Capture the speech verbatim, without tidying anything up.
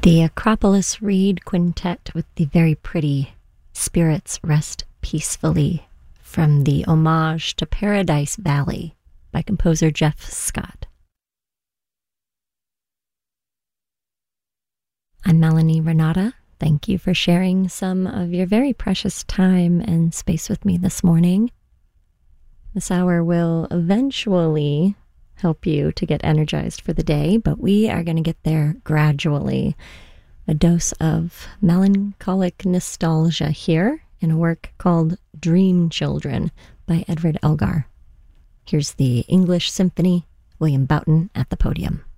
The Acropolis Reed Quintet with the very pretty Spirits Rest Peacefully from the Homage to Paradise Valley by composer Jeff Scott. I'm Melanie Renata. Thank you for sharing some of your very precious time and space with me this morning. This hour will eventually help you to get energized for the day, but we are going to get there gradually. A dose of melancholic nostalgia here in a work called Dream Children by Edward Elgar. Here's the English Symphony, William Boughton at the podium.